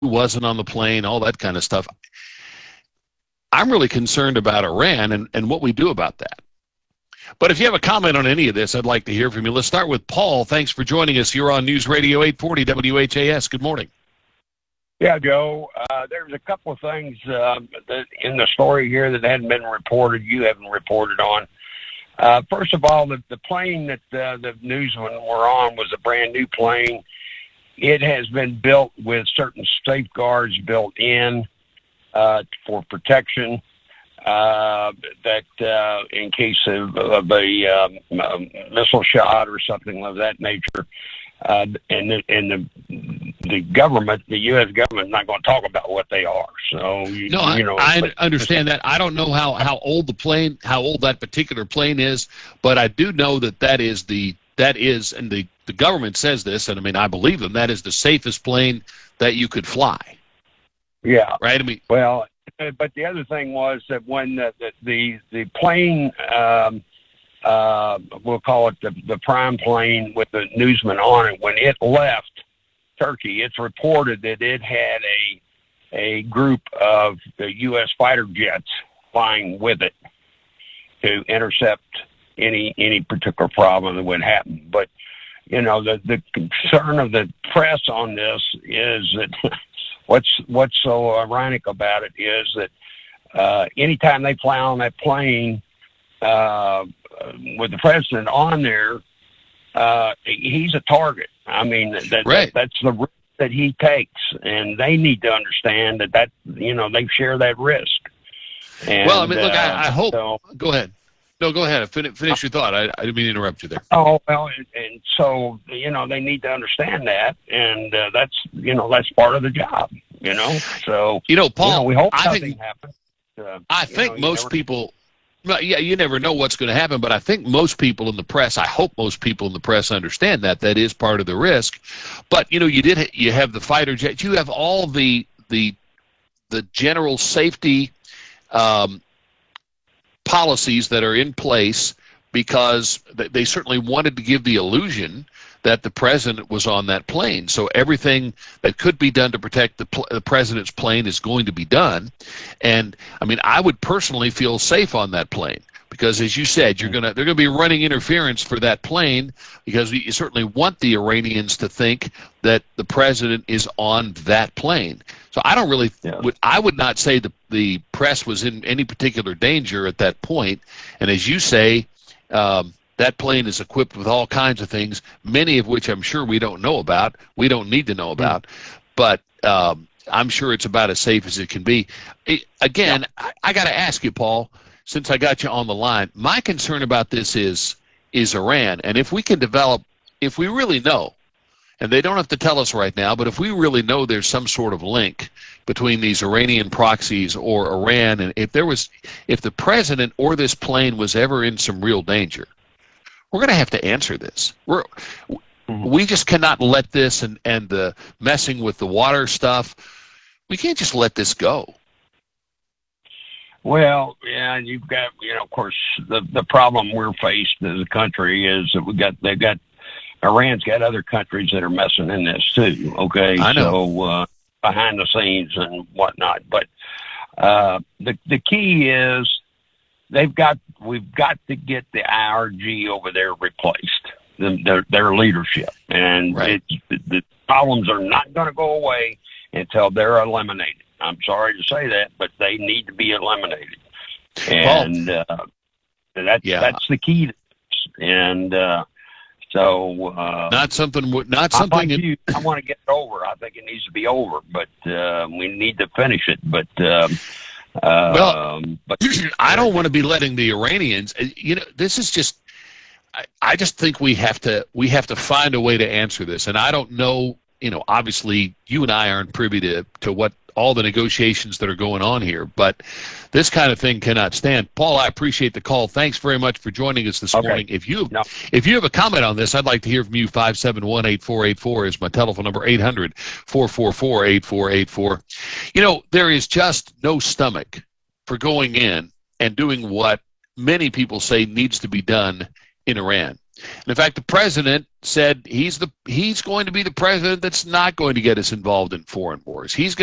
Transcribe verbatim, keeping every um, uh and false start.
wasn't on the plane, all that kind of stuff. I'm really concerned about Iran and, and what we do about that. But if you have a comment on any of this, I'd like to hear from you. Let's start with Paul. Thanks for joining us. You're on News Radio eight forty W H A S. Good morning. Yeah, Joe, uh, there's a couple of things uh, that in the story here that hadn't been reported, you haven't reported on. Uh, first of all, the, the plane that uh, the newsmen were on was a brand new plane. It has been built with certain safeguards built in uh, for protection uh, that uh, in case of, of a um, missile shot or something of that nature. Uh, and the, and the the government, the U S government, is not going to talk about what they are. So you, no, you know, I, I but, understand that. I don't know how, how old the plane, how old that particular plane is, but I do know that that is the that is, and the the government says this, and I mean I believe them. That is the safest plane that you could fly. Yeah. Right. I mean, well, but the other thing was that when the the the, the plane. Um, Uh, we'll call it the, the prime plane with the newsman on it. When it left Turkey, it's reported that it had a a group of the U S fighter jets flying with it to intercept any any particular problem that would happen. But you know, the the concern of the press on this is that what's what's so ironic about it is that uh, anytime they fly on that plane. Uh, with the president on there, uh, he's a target. I mean, that, right. that that's the risk that he takes, and they need to understand that that you know they share that risk. And, well, I mean, look, uh, I, I hope. So, go ahead. No, go ahead. Finish, finish your thought. I, I didn't mean to interrupt you there. Oh well, and, and so you know they need to understand that, and uh, that's you know that's part of the job. You know, so you know, Paul. You know, we hope I nothing think, happens. Uh, I think know, most never, people. Well, yeah, you never know what's going to happen, but I think most people in the press, I hope most people in the press understand that that is part of the risk. But you know, you did you have the fighter jets, you have all the the the general safety um, policies that are in place because they certainly wanted to give the illusion that the president was on that plane. So everything that could be done to protect the, pl- the president's plane is going to be done. And I mean, I would personally feel safe on that plane because, as you said, you're gonna they're gonna be running interference for that plane because you certainly want the Iranians to think that the president is on that plane. So I don't really yeah. would I would not say the the press was in any particular danger at that point. And as you say. Um, That plane is equipped with all kinds of things, many of which I'm sure we don't know about. We don't need to know about, but um, I'm sure it's about as safe as it can be. It, again, yeah. I, I got to ask you, Paul, since I got you on the line, my concern about this is is Iran, and if we can develop, if we really know, and they don't have to tell us right now, but if we really know there's some sort of link between these Iranian proxies or Iran, and if there was, if the president or this plane was ever in some real danger. We're going to have to answer this. We're, we just cannot let this and, and the messing with the water stuff, we can't just let this go. Well, yeah, and you've got, you know, of course, the, the problem we're faced as a country is that we got, they've got, Iran's got other countries that are messing in this too, okay? I know. So, uh, behind the scenes and whatnot. But uh, the the key is, They've got. We've got to get the I R G over there replaced. The, their, their leadership, and right. it, the, the problems are not going to go away until they're eliminated. I'm sorry to say that, but they need to be eliminated, and well, uh, that's yeah. that's the key to this. And uh, so, uh, not something. Not something. Like you, I want to get it over. I think it needs to be over, but uh, we need to finish it. But. Um, Well, um, but I don't want to be letting the Iranians. You know, this is just. I, I just think we have to. We have to find a way to answer this, and I don't know. You know, obviously, you and I aren't privy to to what all the negotiations that are going on here, but this kind of thing cannot stand. Paul, I appreciate the call. Thanks very much for joining us this okay. morning. If you no. if you have a comment on this, I'd like to hear from you. five seven one, eight four eight four is my telephone number, eight hundred, four four four, eight four eight four. You know, there is just no stomach for going in and doing what many people say needs to be done in Iran. And in fact, the president said he's the he's going to be the president that's not going to get us involved in foreign wars. He's going